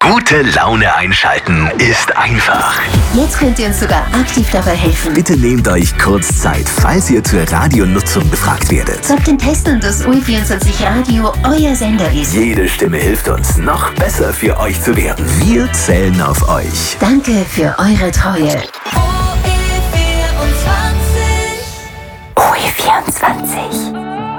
Gute Laune einschalten ist einfach. Jetzt könnt ihr uns sogar aktiv dabei helfen. Bitte nehmt euch kurz Zeit, falls ihr zur Radionutzung befragt werdet. Sagt den Testern, dass OE24 Radio euer Sender ist. Jede Stimme hilft uns, noch besser für euch zu werden. Wir zählen auf euch. Danke für eure Treue. OE24. OE24.